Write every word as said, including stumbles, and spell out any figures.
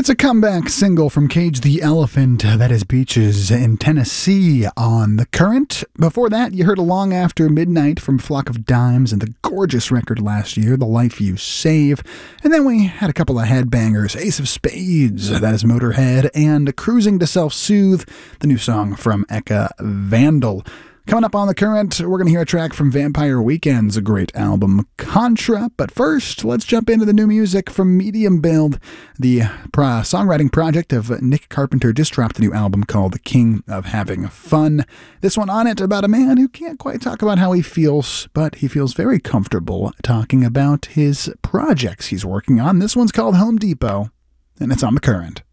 It's a comeback single from Cage the Elephant, that is Beaches in Tennessee on The Current. Before that, you heard Long After Midnight from Flock of Dimes and the gorgeous record last year, The Life You Save. And then we had a couple of headbangers, Ace of Spades, that is Motorhead, and Cruising to Self-Soothe, the new song from Eka Vandal. Coming up on The Current, we're going to hear a track from Vampire Weekend's great album, Contra. But first, let's jump into the new music from Medium Build. The pro- songwriting project of Nick Carpenter just dropped a new album called The King of Having Fun. This one on it about a man who can't quite talk about how he feels, but he feels very comfortable talking about his projects he's working on. This one's called Home Depot, and it's on The Current.